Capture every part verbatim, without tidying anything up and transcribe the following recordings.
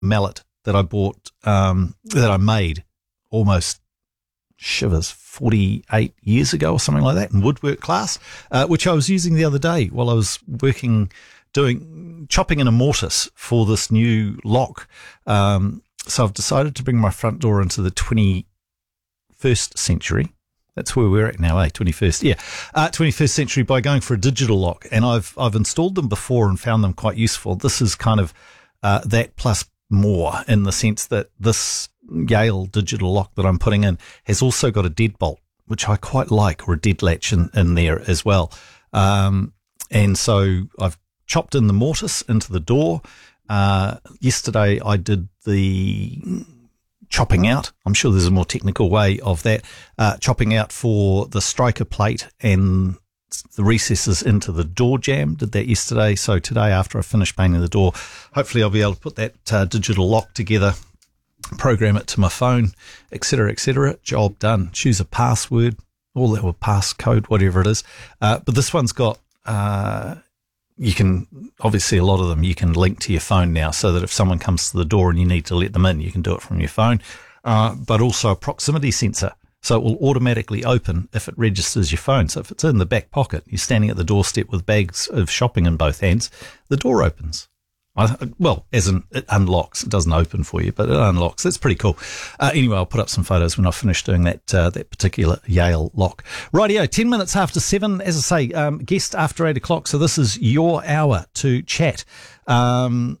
mallet that I bought, um, that I made almost shivers forty-eight years ago or something like that in woodwork class, uh, which I was using the other day while I was working, doing chopping in a mortise for this new lock. Um, so I've decided to bring my front door into the twenty-first century. That's where we're at now, eh? twenty-first, yeah, uh, twenty-first century by going for a digital lock, and I've I've installed them before and found them quite useful. This is kind of uh, that plus more, in the sense that this Yale digital lock that I'm putting in has also got a deadbolt, which I quite like, or a dead latch in, in there as well. Um, and so I've chopped in the mortise into the door. Uh, yesterday I did the chopping out. I'm sure there's a more technical way of that. Uh, chopping out for the striker plate and the recesses into the door jamb. Did that yesterday. So today, after I finish painting the door, hopefully I'll be able to put that uh, digital lock together, program it to my phone, et cetera, et cetera. Job done. Choose a password, all that, or passcode, whatever it is. Uh, but this one's got, uh, you can, obviously a lot of them you can link to your phone now, so that if someone comes to the door and you need to let them in, you can do it from your phone. Uh, but also a proximity sensor. So it will automatically open if it registers your phone. So if it's in the back pocket, you're standing at the doorstep with bags of shopping in both hands, the door opens. I, well, as in it unlocks. It doesn't open for you, but it unlocks. That's pretty cool. Uh, anyway, I'll put up some photos when I finish doing that uh, that particular Yale lock. Rightio, ten minutes after seven. As I say, um, guest after eight o'clock. So this is your hour to chat. Um,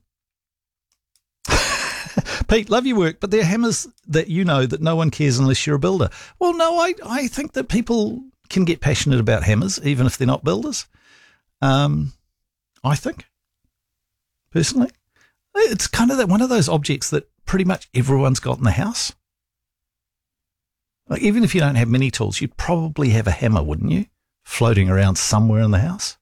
Pete, love your work, but there are hammers that you know that no one cares unless you're a builder. Well, no, I, I think that people can get passionate about hammers, even if they're not builders. Um, I think, personally, it's kind of that one of those objects that pretty much everyone's got in the house. Like, even if you don't have many tools, you'd probably have a hammer, wouldn't you? Floating around somewhere in the house.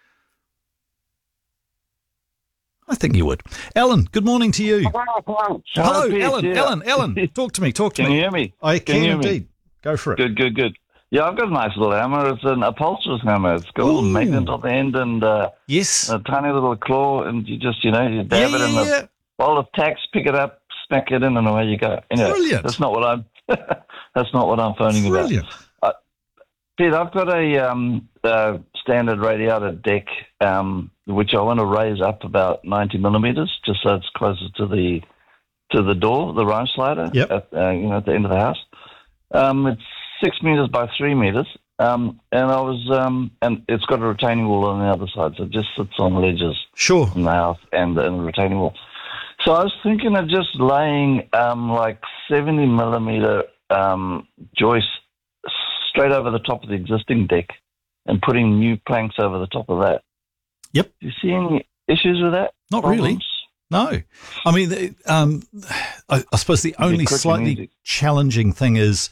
I think you would. Alan, good morning to you. Hello, Hello, Pete, Alan, yeah. Alan, Alan, talk to me, talk to Can me. you hear me? I can, Can you hear me? indeed. Go for it. Good, good, good. Yeah, I've got a nice little hammer. It's an upholsterer's hammer. It's got a little Ooh. magnet on the end and uh, Yes. a tiny little claw, and you just, you know, you dab Yeah, it in yeah, the yeah. bowl of tacks, pick it up, smack it in, and away you go. Anyway, Brilliant. That's not what I'm. that's not what I'm phoning Brilliant. about. Uh, Pete, I've got a um, uh, standard radiator deck, um, which I want to raise up about ninety millimeters, just so it's closer to the to the door, the rhine slider, Yep. at, uh, you know, at the end of the house. Um, it's six meters by three meters, um, and I was, um, and it's got a retaining wall on the other side, so it just sits on ledges Sure. in the house and, and the retaining wall. So I was thinking of just laying um, like seventy millimeter um, joists straight over the top of the existing deck and putting new planks over the top of that. Yep. Do you see any issues with that? Not really. Problems? No. I mean, the- um, I, I suppose the only clicking slightly music. challenging thing is,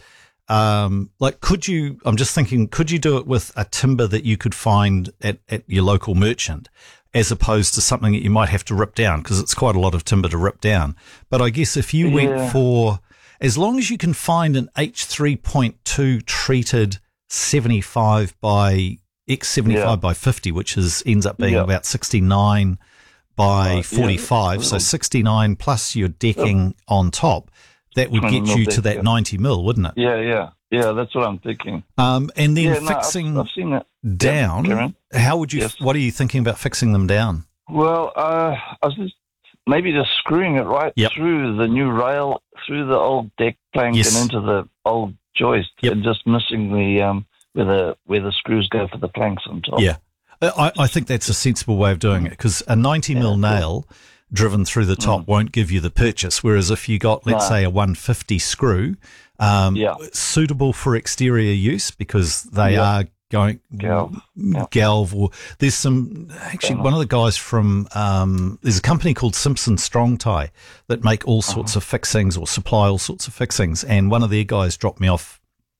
um, like, could you, I'm just thinking, could you do it with a timber that you could find at, at your local merchant, as opposed to something that you might have to rip down, because it's quite a lot of timber to rip down. But I guess if you went Yeah. for, as long as you can find an H three point two treated seventy-five by X seventy-five Yeah. by fifty, which is ends up being Yeah. about sixty-nine by Right, yeah. forty-five, so Well, sixty-nine plus your decking on top, that would twenty get mil you to deck, that yeah. ninety mil, wouldn't it? Yeah, yeah, yeah. That's what I'm thinking. Um, and then yeah, no, fixing I've, I've seen that. down, Yeah, Karen? how would you, Yes. what are you thinking about fixing them down? Well, uh, I was just maybe just screwing it right Yep. through the new rail, through the old deck plank, Yes. and into the old joist, Yep. and just missing the um, where the where the screws go for the planks on top. Yeah. I, I think that's a sensible way of doing it, because a ninety mil Yeah, nail driven through the top won't give you the purchase. Whereas if you got, let's No. say, a one fifty screw, um, Yeah. suitable for exterior use, because they Yeah. are going Galv. Yeah. galv or there's some, actually one of the guys from, um, there's a company called Simpson Strong Tie that make all sorts Uh-huh. of fixings or supply all sorts of fixings. And one of their guys dropped me off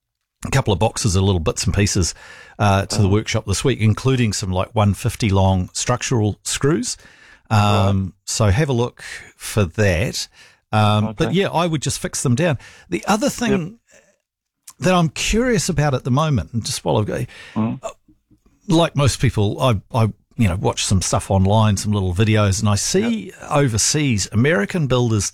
a couple of boxes of little bits and pieces uh, to the workshop this week, including some like one fifty long structural screws. Um, So have a look for that. Um, But Okay. yeah, I would just fix them down. The other thing that I'm curious about at the moment, and just while I've got, Mm. like most people, I, I you know, watch some stuff online, some little videos, and I see overseas American builders